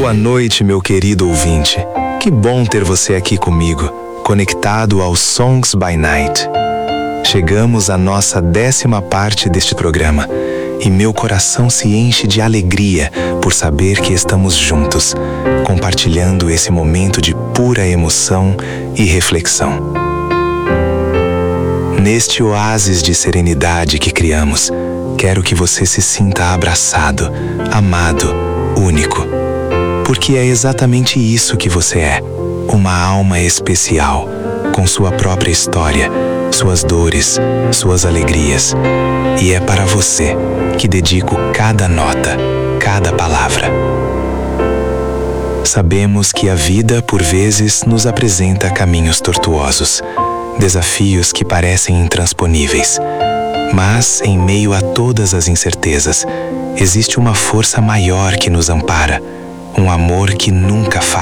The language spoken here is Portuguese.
Boa noite, meu querido ouvinte. Que bom ter você aqui comigo, conectado ao Songs by Night. Chegamos à nossa 10ª parte deste programa e meu coração se enche de alegria por saber que estamos juntos, compartilhando esse momento de pura emoção e reflexão. Neste oásis de serenidade que criamos, quero que você se sinta abraçado, amado, único. Porque é exatamente isso que você é, uma alma especial, com sua própria história, suas dores, suas alegrias. E é para você que dedico cada nota, cada palavra. Sabemos que a vida, por vezes, nos apresenta caminhos tortuosos, desafios que parecem intransponíveis. Mas, em meio a todas as incertezas, existe uma força maior que nos ampara, um amor que nunca falha.